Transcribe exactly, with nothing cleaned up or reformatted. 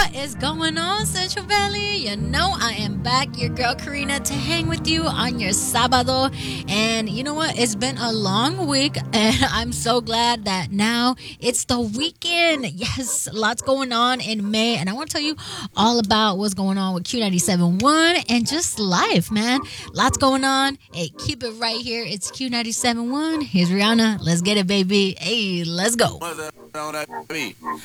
What is going on, Central Valley? You know I am back, your girl Karina, to hang with you on your Sabado. And you know what? It's been a long week, and I'm so glad that now it's the weekend. Yes, lots going on in May, and I want to tell you all about what's going on with Q ninety-seven point one and just life, man. Lots going on. Hey, keep it right here. It's Q ninety-seven point one. Here's Rihanna. Let's get it, baby. Hey, let's go.